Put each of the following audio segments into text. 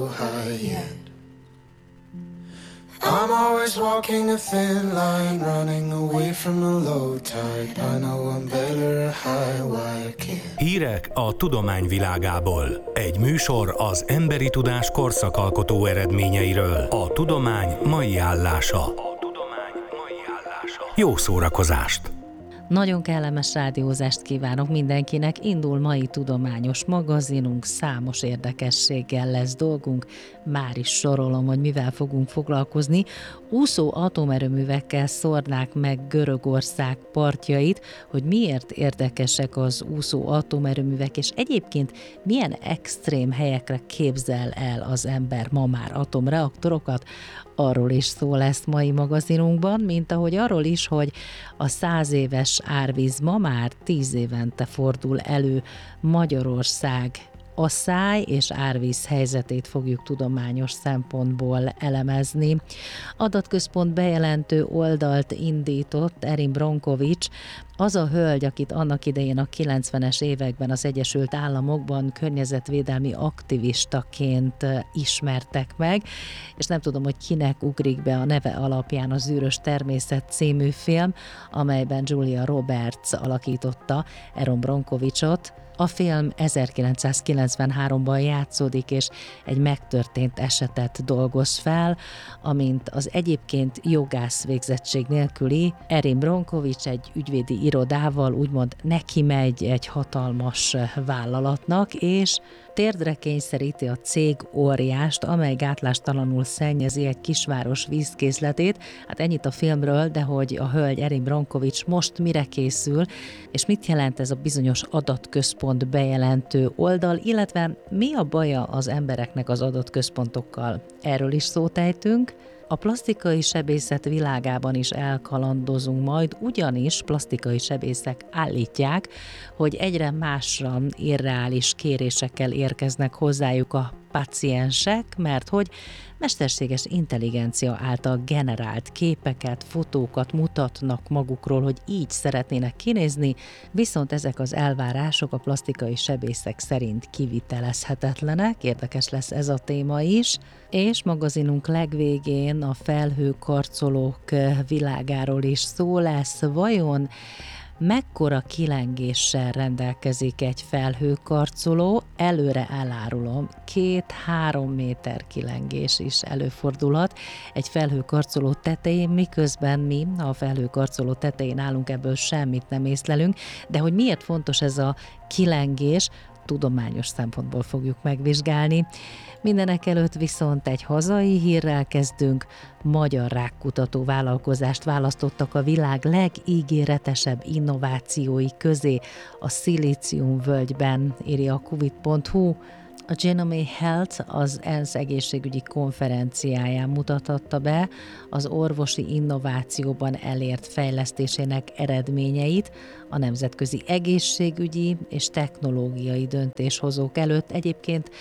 high yet. I'm always walking a thin line, running away from the low tide. I know I'm better a high wire kid. Hírek a tudomány világából. Egy műsor az emberi tudás korszakalkotó eredményeiről. A tudomány mai állása. Jó szórakozást! Nagyon kellemes rádiózást kívánok mindenkinek, indul mai tudományos magazinunk, számos érdekességgel lesz dolgunk, már is sorolom, hogy mivel fogunk foglalkozni. Úszó atomerőművekkel szórnák meg Görögország partjait, hogy miért érdekesek az úszó atomerőművek, és egyébként milyen extrém helyekre képzel el az ember ma már atomreaktorokat. Arról is szó lesz mai magazinunkban, mint ahogy arról is, hogy a 100 éves árvíz ma már 10 évente fordul elő. Magyarország asszály és árvíz helyzetét fogjuk tudományos szempontból elemezni. Adatközpont bejelentő oldalt indított Erin Brockovich, az a hölgy, akit annak idején a 90-es években az Egyesült Államokban környezetvédelmi aktivistaként ismertek meg, és nem tudom, hogy kinek ugrik be a neve alapján az Zűrös természet című film, amelyben Julia Roberts alakította Erin Brockovichot. A film 1993-ban játszódik, és egy megtörtént esetet dolgoz fel, amint az egyébként jogász végzettség nélküli Erin Brockovich egy ügyvédi irodával úgymond neki megy egy hatalmas vállalatnak, és térdre kényszeríti a cég óriást, amely gátlástalanul szennyezi egy kisváros vízkészletét. Hát ennyit a filmről, de hogy a hölgy Erin Brockovich most mire készül, és mit jelent ez a bizonyos adatközpont bejelentő oldal, illetve mi a baja az embereknek az adatközpontokkal. Erről is szót ejtünk. A plastikai sebészet világában is elkalandozunk majd, ugyanis plastikai sebészek állítják, hogy egyre másra irreális kérésekkel érkeznek hozzájuk a paciensek, mert hogy mesterséges intelligencia által generált képeket, fotókat mutatnak magukról, hogy így szeretnének kinézni, viszont ezek az elvárások a plastikai sebészek szerint kivitelezhetetlenek, érdekes lesz ez a téma is, és magazinunk legvégén a felhőkarcolók világáról is szó lesz. Vajon mekkora kilengéssel rendelkezik egy felhőkarcoló? Előre elárulom, 2-3 méter kilengés is előfordulhat egy felhőkarcoló tetején, miközben mi a felhőkarcoló tetején állunk, ebből semmit nem észlelünk, de hogy miért fontos ez a kilengés, tudományos szempontból fogjuk megvizsgálni. Mindenek előtt viszont egy hazai hírrel kezdünk. Magyar rákkutató vállalkozást választottak a világ legígéretesebb innovációi közé a Szilíciumvölgyben, írja a covid.hu. A Genome Health az ENSZ egészségügyi konferenciáján mutatta be az orvosi innovációban elért fejlesztésének eredményeit a nemzetközi egészségügyi és technológiai döntéshozók előtt. Egyébként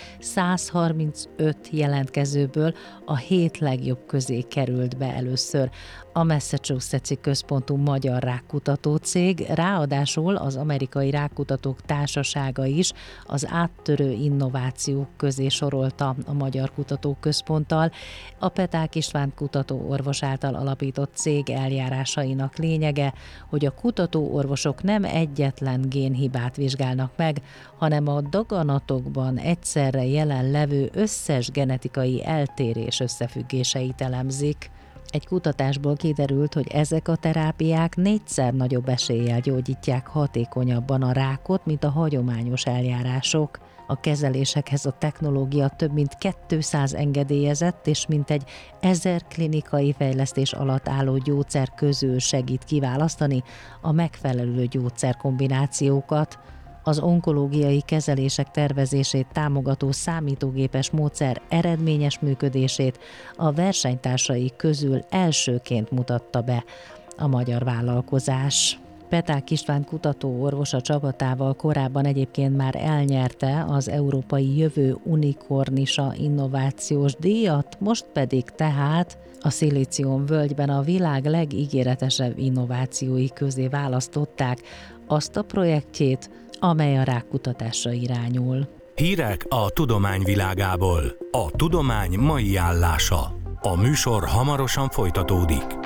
135 jelentkezőből a 7 legjobb közé került be először a Massachusetts-i központú magyar rákkutató cég, ráadásul az Amerikai Rákkutatók Társasága is az áttörő innovációk közé sorolta a Magyar Kutatóközponttal. A Peták István kutatóorvos által alapított cég eljárásainak lényege, hogy a kutatóorvosok nem egyetlen génhibát vizsgálnak meg, hanem a daganatokban egyszerre jelen levő összes genetikai eltérés összefüggéseit elemzik. Egy kutatásból kiderült, hogy ezek a terápiák 4-szer nagyobb eséllyel gyógyítják hatékonyabban a rákot, mint a hagyományos eljárások. A kezelésekhez a technológia több mint 200 engedélyezett és mintegy 1000 klinikai fejlesztés alatt álló gyógyszer közül segít kiválasztani a megfelelő gyógyszerkombinációkat. Az onkológiai kezelések tervezését támogató számítógépes módszer eredményes működését a versenytársai közül elsőként mutatta be a magyar vállalkozás. Peták István kutatóorvos a csapatával korábban egyébként már elnyerte az Európai Jövő Unikornisa innovációs díjat, most pedig tehát a Szilíciumvölgyben a világ legígéretesebb innovációi közé választották azt a projektjét, amely a rákkutatásra irányul. Hírek a tudomány világából. A tudomány mai állása. A műsor hamarosan folytatódik.